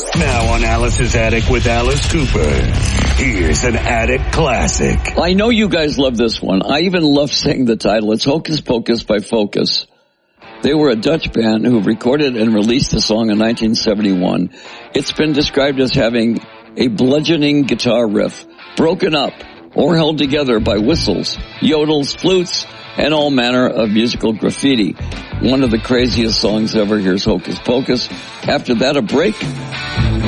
Now on Alice's Attic with Alice Cooper, here's an Attic classic. I know you guys love this one. I even love saying the title. It's Hocus Pocus by Focus. They were a Dutch band who recorded and released the song in 1971. It's been described as having a bludgeoning guitar riff, broken up or held together by whistles, yodels, flutes, and all manner of musical graffiti. One of the craziest songs ever. Here's Hocus Pocus. After that, a break.